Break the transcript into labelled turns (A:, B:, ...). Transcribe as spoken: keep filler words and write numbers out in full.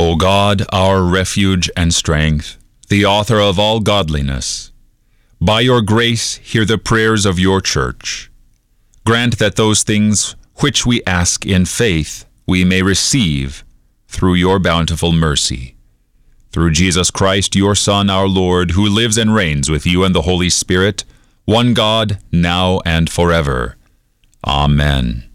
A: O God, our refuge and strength, the author of all godliness, by your grace hear the prayers of your church. Grant that those things which we ask in faith we may receive through your bountiful mercy. Through Jesus Christ, your Son, our Lord, who lives and reigns with you and the Holy Spirit, one God, now and forever. Amen.